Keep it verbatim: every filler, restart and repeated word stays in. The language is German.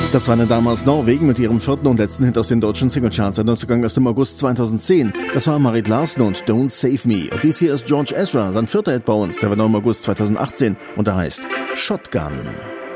Das war dann damals Norwegen mit ihrem vierten und letzten Hit aus den deutschen Singlecharts, ein Neuzugang aus dem August zweitausendzehn. Das war Marit Larsen und Don't Save Me. Und dies hier ist George Ezra, sein vierter Hit bei uns, der war noch im August zweitausendachtzehn und der heißt Shotgun.